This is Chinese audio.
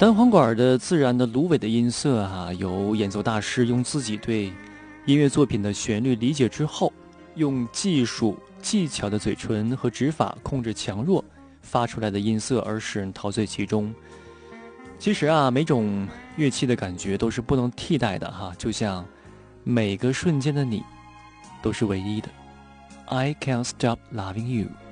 单簧管的自然的芦苇的音色由演奏大师用自己对音乐作品的旋律理解之后，用技术技巧的嘴唇和指法控制强弱发出来的音色，而使人陶醉其中。其实每种乐器的感觉都是不能替代的就像每个瞬间的你都是唯一的。I can't stop loving you。